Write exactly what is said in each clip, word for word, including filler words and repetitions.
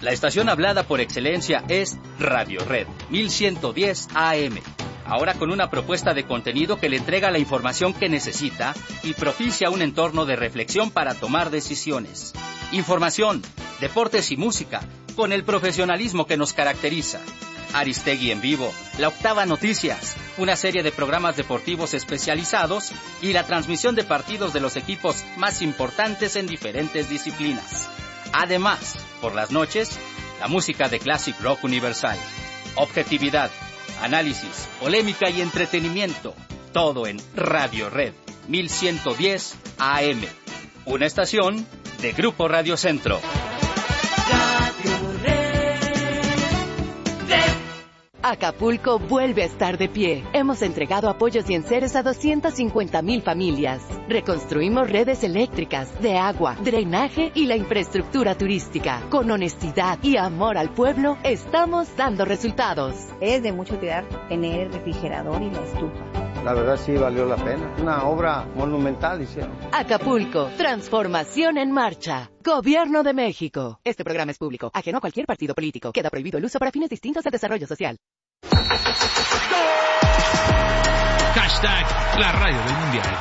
La estación hablada por excelencia es Radio Red mil ciento diez A M. Ahora con una propuesta de contenido que le entrega la información que necesita y propicia un entorno de reflexión para tomar decisiones. Información, deportes y música, con el profesionalismo que nos caracteriza. Aristegui en vivo, La Octava Noticias, una serie de programas deportivos especializados y la transmisión de partidos de los equipos más importantes en diferentes disciplinas. Además, por las noches, la música de Classic Rock Universal. Objetividad, análisis, polémica y entretenimiento. Todo en Radio Red mil ciento diez A M. Una estación de Grupo Radio Centro. Acapulco vuelve a estar de pie. Hemos entregado apoyos y enseres a doscientas cincuenta mil familias. Reconstruimos redes eléctricas, de agua, drenaje y la infraestructura turística. Con honestidad y amor al pueblo, estamos dando resultados. Es de mucha utilidad tener el refrigerador y la estufa. La verdad sí valió la pena. Una obra monumental hicieron. Acapulco, transformación en marcha. Gobierno de México. Este programa es público, ajeno a cualquier partido político. Queda prohibido el uso para fines distintos del desarrollo social. Hashtag la radio del mundial.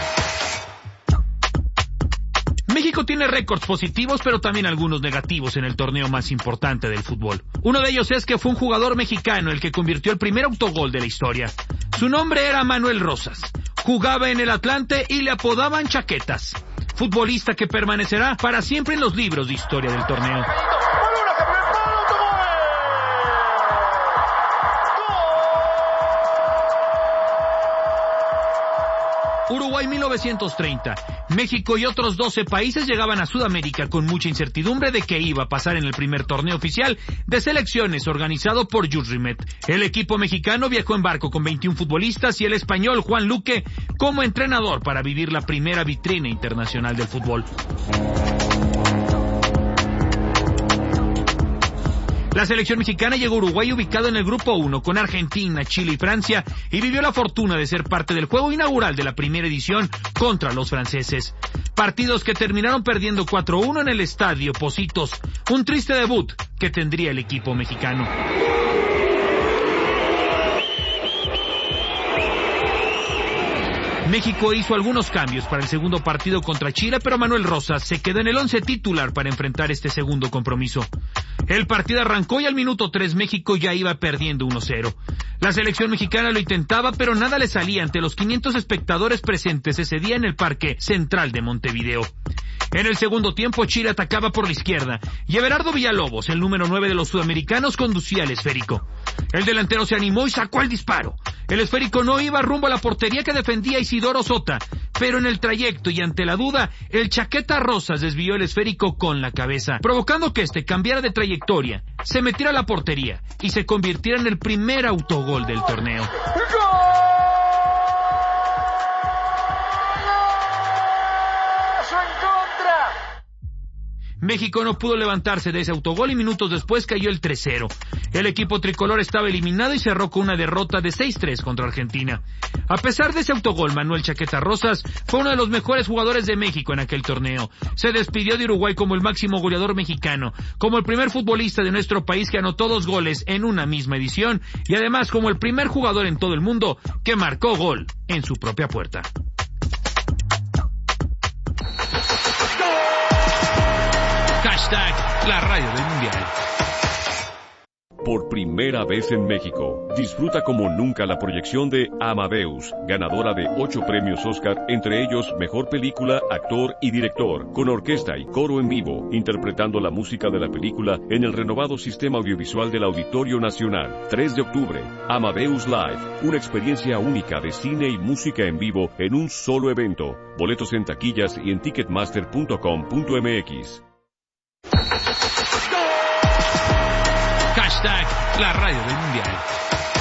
México tiene récords positivos, pero también algunos negativos en el torneo más importante del fútbol. Uno de ellos es que fue un jugador mexicano el que convirtió el primer autogol de la historia. Su nombre era Manuel Rosas. Jugaba en el Atlante y le apodaban Chaquetas. Futbolista que permanecerá para siempre en los libros de historia del torneo. Uruguay mil novecientos treinta. México y otros doce países llegaban a Sudamérica con mucha incertidumbre de qué iba a pasar en el primer torneo oficial de selecciones organizado por Jules Rimet. El equipo mexicano viajó en barco con veintiún futbolistas y el español Juan Luque como entrenador para vivir la primera vitrina internacional del fútbol. La selección mexicana llegó a Uruguay ubicado en el grupo uno con Argentina, Chile y Francia y vivió la fortuna de ser parte del juego inaugural de la primera edición contra los franceses. Partidos que terminaron perdiendo cuatro uno en el estadio Pocitos, un triste debut que tendría el equipo mexicano. México hizo algunos cambios para el segundo partido contra Chile, pero Manuel Rosas se quedó en el once titular para enfrentar este segundo compromiso. El partido arrancó y al minuto tres México ya iba perdiendo uno cero. La selección mexicana lo intentaba, pero nada le salía ante los quinientos espectadores presentes ese día en el Parque Central de Montevideo. En el segundo tiempo Chile atacaba por la izquierda y Everardo Villalobos, el número nueve de los sudamericanos, conducía el esférico. El delantero se animó y sacó el disparo. El esférico no iba rumbo a la portería que defendía Isidoro Sota, pero en el trayecto y ante la duda, el Chaqueta Rosas desvió el esférico con la cabeza, provocando que este cambiara de trayectoria, se metiera a la portería y se convirtiera en el primer autogol del torneo. México no pudo levantarse de ese autogol y minutos después cayó el tres cero. El equipo tricolor estaba eliminado y cerró con una derrota de seis tres contra Argentina. A pesar de ese autogol, Manuel Chaqueta Rosas fue uno de los mejores jugadores de México en aquel torneo. Se despidió de Uruguay como el máximo goleador mexicano, como el primer futbolista de nuestro país que anotó dos goles en una misma edición y además como el primer jugador en todo el mundo que marcó gol en su propia puerta. Hashtag la radio del mundial. Por primera vez en México, disfruta como nunca la proyección de Amadeus, ganadora de ocho premios Oscar, entre ellos Mejor Película, Actor y Director, con orquesta y coro en vivo, interpretando la música de la película en el renovado sistema audiovisual del Auditorio Nacional. tres de octubre, Amadeus Live, una experiencia única de cine y música en vivo en un solo evento. Boletos en taquillas y en ticketmaster punto com punto m x. Hashtag la radio del mundial.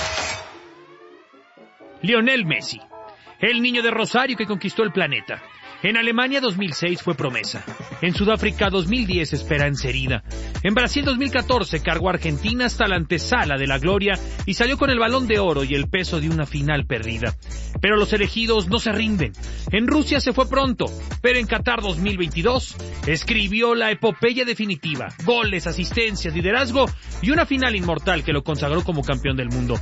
Lionel Messi, el niño de Rosario que conquistó el planeta. En Alemania dos mil seis fue promesa. En Sudáfrica dos mil diez esperanza herida. En Brasil dos mil catorce cargó a Argentina hasta la antesala de la gloria y salió con el Balón de Oro y el peso de una final perdida. Pero los elegidos no se rinden. En Rusia se fue pronto, pero en Qatar dos mil veintidós escribió la epopeya definitiva. Goles, asistencias, liderazgo y una final inmortal que lo consagró como campeón del mundo.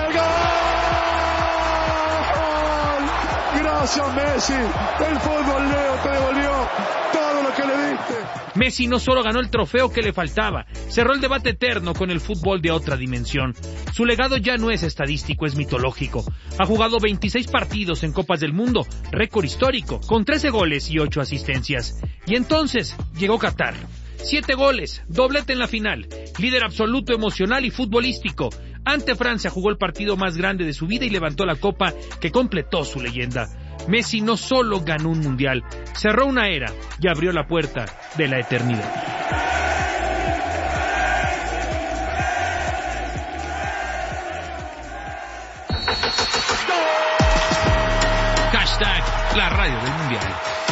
Gracias, Messi. El fútbol, Leo, te devolvió todo lo que le diste. Messi no solo ganó el trofeo que le faltaba, cerró el debate eterno con el fútbol de otra dimensión. Su legado ya no es estadístico, es mitológico. Ha jugado veintiséis partidos en Copas del Mundo, récord histórico, con trece goles y ocho asistencias. Y entonces llegó Qatar. Siete goles, doblete en la final, líder absoluto emocional y futbolístico. Ante Francia jugó el partido más grande de su vida y levantó la copa que completó su leyenda. Messi no solo ganó un mundial, cerró una era y abrió la puerta de la eternidad. Hashtag la radio del mundial.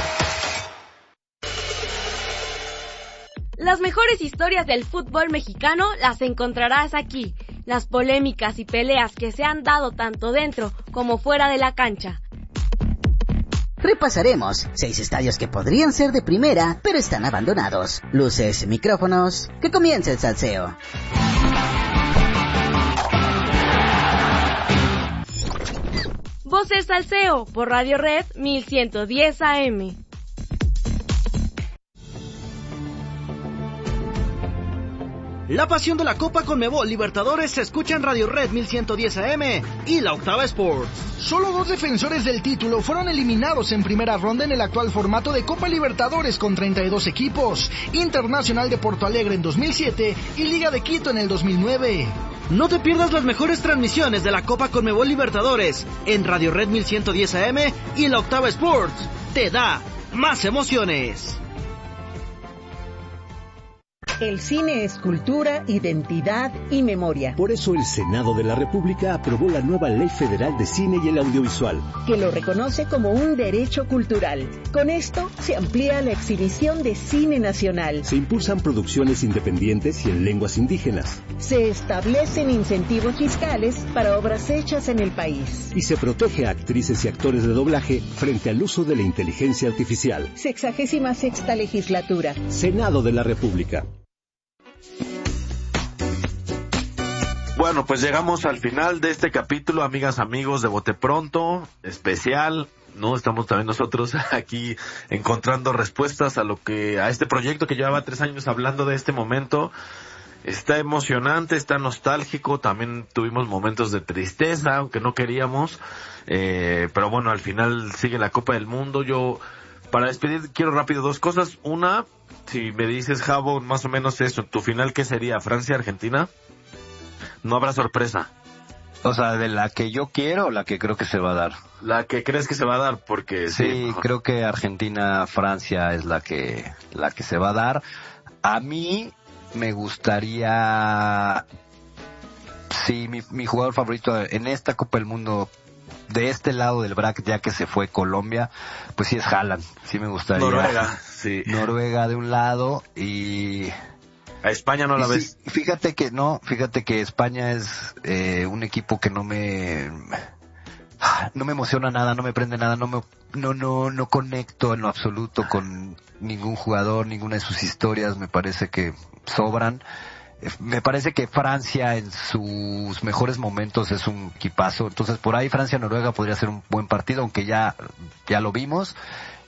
Las mejores historias del fútbol mexicano las encontrarás aquí. Las polémicas y peleas que se han dado tanto dentro como fuera de la cancha. Repasaremos seis estadios que podrían ser de primera, pero están abandonados. Luces, micrófonos, que comience el salseo. Voces Salseo por Radio Red mil ciento diez A M. La pasión de la Copa Conmebol Libertadores se escucha en Radio Red mil ciento diez A M y la Octava Sports. Solo dos defensores del título fueron eliminados en primera ronda en el actual formato de Copa Libertadores con treinta y dos equipos, Internacional de Porto Alegre en dos mil siete y Liga de Quito en el dos mil nueve. No te pierdas las mejores transmisiones de la Copa Conmebol Libertadores en Radio Red mil ciento diez A M y la Octava Sports. Te da más emociones. El cine es cultura, identidad y memoria. Por eso el Senado de la República aprobó la nueva Ley Federal de Cine y el Audiovisual, que lo reconoce como un derecho cultural. Con esto se amplía la exhibición de cine nacional. Se impulsan producciones independientes y en lenguas indígenas. Se establecen incentivos fiscales para obras hechas en el país. Y se protege a actrices y actores de doblaje frente al uso de la inteligencia artificial. Sexagésima sexta legislatura. Senado de la República. Bueno, pues llegamos al final de este capítulo, amigas, amigos de Bote Pronto, especial, ¿no? Estamos también nosotros aquí encontrando respuestas a lo que, a este proyecto que llevaba tres años hablando de este momento. Está emocionante, está nostálgico, también tuvimos momentos de tristeza, aunque no queríamos, eh, pero bueno, al final sigue la Copa del Mundo. Yo, para despedir, quiero rápido dos cosas. Una, si me dices, Javo, más o menos eso, ¿tu final qué sería? ¿Francia-Argentina? No habrá sorpresa. O sea, de la que yo quiero o la que creo que se va a dar. La que crees que se va a dar, porque sí, sí creo que Argentina-Francia es la que la que se va a dar. A mí me gustaría, sí, mi, mi jugador favorito en esta Copa del Mundo, de este lado del bracket, ya que se fue Colombia, pues sí es Haaland. Sí me gustaría. Noruega, sí. Noruega de un lado y... A España no la sí, ves. Fíjate que no, fíjate que España es eh, un equipo que no me no me emociona nada, no me prende nada, no me no no no conecto en lo absoluto con ningún jugador, ninguna de sus historias, me parece que sobran. Me parece que Francia en sus mejores momentos es un equipazo, entonces por ahí Francia-Noruega podría ser un buen partido, aunque ya ya lo vimos.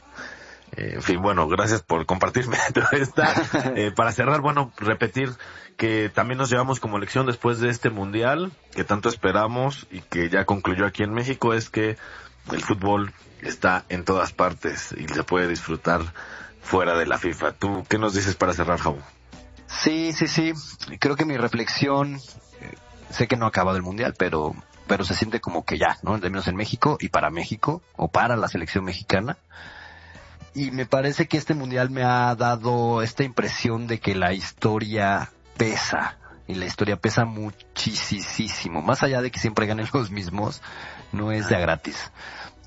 En fin, bueno, gracias por compartirme toda esta. Eh, para cerrar, bueno, repetir que también nos llevamos como lección después de este mundial, que tanto esperamos y que ya concluyó aquí en México, es que el fútbol está en todas partes y se puede disfrutar fuera de la FIFA. ¿Tú qué nos dices para cerrar, Javo? Sí, sí, sí. Creo que mi reflexión, eh, sé que no ha acabado el mundial, pero pero se siente como que ya, ¿no? Al menos en México y para México, o para la selección mexicana. Y me parece que este mundial me ha dado esta impresión de que la historia pesa. Y la historia pesa muchísimo. Más allá de que siempre ganen los mismos, no es de a gratis.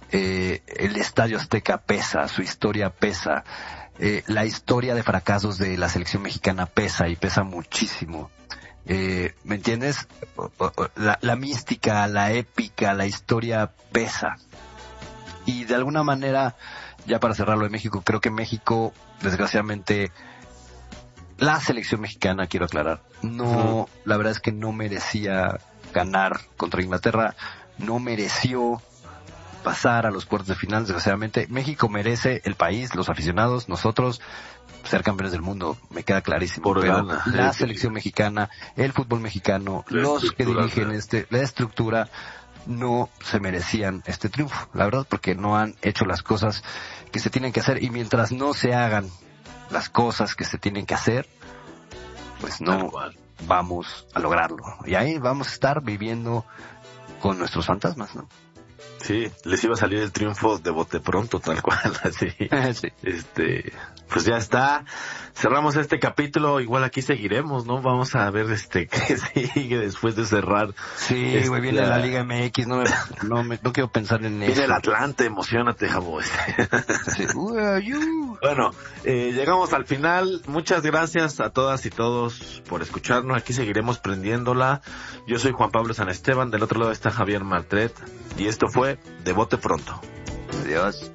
eh, el Estadio Azteca pesa, su historia pesa, eh, la historia de fracasos de la selección mexicana pesa y pesa muchísimo. Eh, ¿me entiendes? La, la mística, la épica, la historia pesa. Y de alguna manera, ya para cerrar lo de México, creo que México, desgraciadamente, la selección mexicana, quiero aclarar, no, uh-huh. la verdad es que no merecía ganar contra Inglaterra, no mereció pasar a los cuartos de final, desgraciadamente. México merece, el país, los aficionados, nosotros, ser campeones del mundo, me queda clarísimo. Por pero gana. La selección mexicana, el fútbol mexicano, la los que dirigen este, la estructura, no se merecían este triunfo, la verdad, porque no han hecho las cosas que se tienen que hacer, y mientras no se hagan las cosas que se tienen que hacer, pues no vamos a lograrlo. Y ahí vamos a estar viviendo con nuestros fantasmas, ¿no? Sí, les iba a salir el triunfo de bote pronto, tal cual, así. Sí. Este, pues ya está. Cerramos este capítulo, igual aquí seguiremos, ¿no? Vamos a ver este qué sigue después de cerrar. Sí, este, güey, viene la Liga M X, no me, no, me, no quiero pensar en eso. Viene el Atlante, emocionate, Jabo. Sí. Bueno, eh, llegamos al final. Muchas gracias a todas y todos por escucharnos. Aquí seguiremos prendiéndola. Yo soy Juan Pablo San Esteban, del otro lado está Javier Martret, y esto fue De Bote Pronto. Adiós.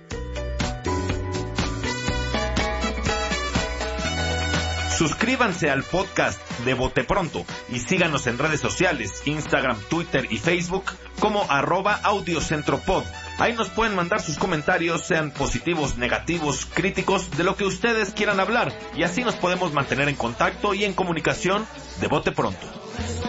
Suscríbanse al podcast de Bote Pronto y síganos en redes sociales, Instagram, Twitter y Facebook como arroba audiocentropod. Ahí nos pueden mandar sus comentarios, sean positivos, negativos, críticos, de lo que ustedes quieran hablar, y así nos podemos mantener en contacto y en comunicación de Bote Pronto.